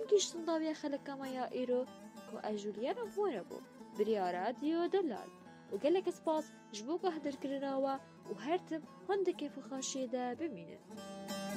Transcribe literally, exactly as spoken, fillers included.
گیشتن داویا خلکا یا ایرو کو اجولیان افوره بو بریا رادیو دلال و گلک سپاس جبو که هدر کرناوا و هرتم هنده که فخاشیده بمینه.